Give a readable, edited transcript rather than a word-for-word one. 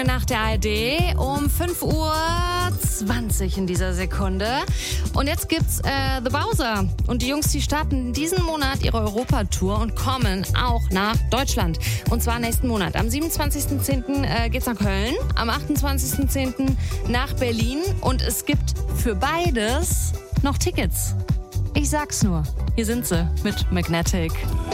Nach der ARD um 5:20 Uhr in dieser Sekunde. Und jetzt gibt's The Bowser. Und die Jungs, die starten diesen Monat ihre Europatour und kommen auch nach Deutschland. Und zwar nächsten Monat. Am 27.10. geht's nach Köln, am 28.10. nach Berlin. Und es gibt für beides noch Tickets. Ich sag's nur. Hier sind sie mit Magnetic.